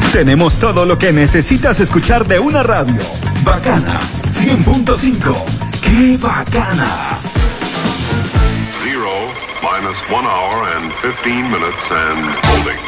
Tenemos todo lo que necesitas escuchar de una radio. Bacana 100.5. ¡Qué bacana! 0 minus 1 hour and 15 minutes and holding.